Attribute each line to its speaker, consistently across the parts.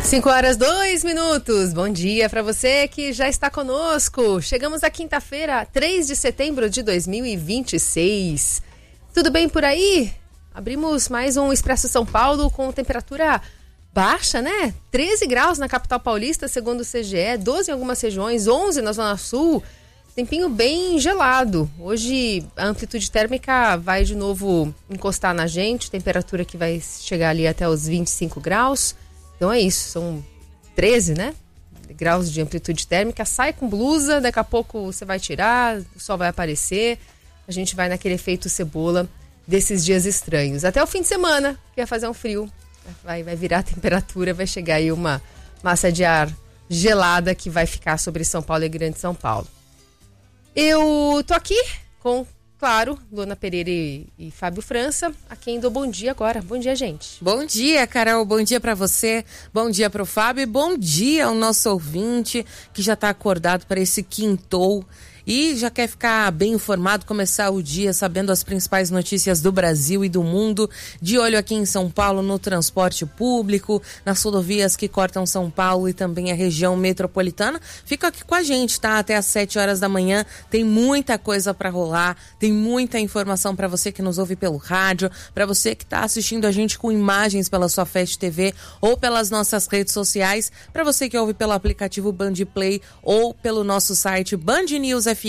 Speaker 1: 5h02. Bom dia para você que já está conosco. Chegamos à quinta-feira, 3 de setembro de 2026. Tudo bem por aí? Abrimos mais um Expresso São Paulo com temperatura baixa, né? 13 graus na capital paulista, segundo o CGE, 12 em algumas regiões, 11 na Zona Sul. Tempinho bem gelado. Hoje a amplitude térmica vai de novo encostar na gente, temperatura que vai chegar ali até os 25 graus. Então é isso, são 13, né? Graus de amplitude térmica. Sai com blusa, daqui a pouco você vai tirar, o sol vai aparecer. A gente vai naquele efeito cebola desses dias estranhos. Até o fim de semana, que vai fazer um frio. Vai virar a temperatura, vai chegar aí uma massa de ar gelada que vai ficar sobre São Paulo e Grande São Paulo. Eu tô aqui com, claro, Luana Pereira e Fábio França, a quem dou bom dia agora. Bom dia, gente.
Speaker 2: Bom dia, Carol. Bom dia pra você. Bom dia pro Fábio. E bom dia ao nosso ouvinte que já tá acordado para esse quintou e já quer ficar bem informado, começar o dia sabendo as principais notícias do Brasil e do mundo. De olho aqui em São Paulo no transporte público, nas rodovias que cortam São Paulo e também a região metropolitana. Fica aqui com a gente, tá? Até às 7 horas da manhã. Tem muita coisa para rolar, tem muita informação para você que nos ouve pelo rádio, para você que tá assistindo a gente com imagens pela sua Fast TV ou pelas nossas redes sociais, para você que ouve pelo aplicativo Band Play ou pelo nosso site bandnewsfm.com.br.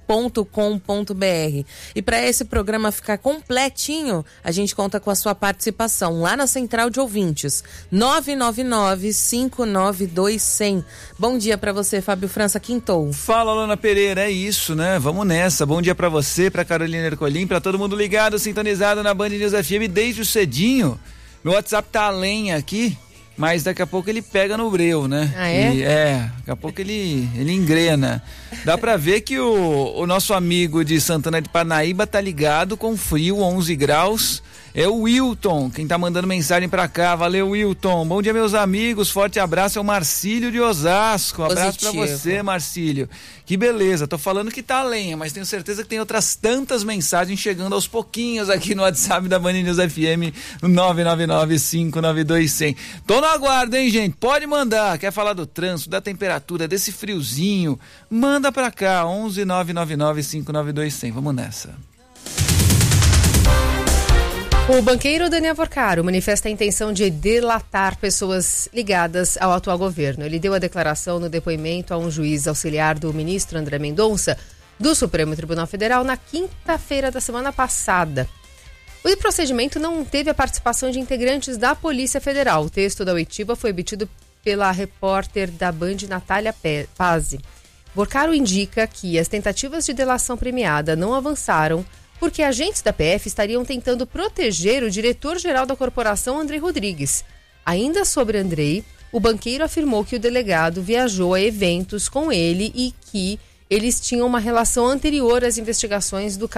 Speaker 2: E para esse programa ficar completinho, a gente conta com a sua participação lá na Central de Ouvintes, 999-592-100. Bom dia para você, Fábio França, quintou.
Speaker 3: Fala, Luana Pereira, é isso, né? Vamos nessa. Bom dia para você, para Carolina Ercolim, para todo mundo ligado, sintonizado na Band News FM desde o cedinho. Meu WhatsApp tá além aqui, mas daqui a pouco ele pega no breu, né?
Speaker 1: Ah, é?
Speaker 3: Daqui a pouco ele engrena. Dá pra ver que o nosso amigo de Santana de Parnaíba tá ligado com frio, 11 graus. É o Wilton, quem tá mandando mensagem pra cá. Valeu, Wilton. Bom dia, meus amigos. Forte abraço, é o Marcílio de Osasco. Abraço pra você, Marcílio. Que beleza, tô falando que tá a lenha, mas tenho certeza que tem outras tantas mensagens chegando aos pouquinhos aqui no WhatsApp da Band News FM, 999-592-100. Tô no aguardo, hein, gente? Pode mandar. Quer falar do trânsito, da temperatura, desse friozinho? Manda pra cá, 11-999-592-100. Vamos nessa.
Speaker 1: O banqueiro Daniel Porcaro manifesta a intenção de delatar pessoas ligadas ao atual governo. Ele deu a declaração no depoimento a um juiz auxiliar do ministro André Mendonça, do Supremo Tribunal Federal, na quinta-feira da semana passada. O procedimento não teve a participação de integrantes da Polícia Federal. O texto da oitiva foi obtido pela repórter da Band, Natália Pazzi. Porcaro indica que as tentativas de delação premiada não avançaram porque agentes da PF estariam tentando proteger o diretor-geral da corporação, Andrei Rodrigues. Ainda sobre Andrei, o banqueiro afirmou que o delegado viajou a eventos com ele e que eles tinham uma relação anterior às investigações do caso.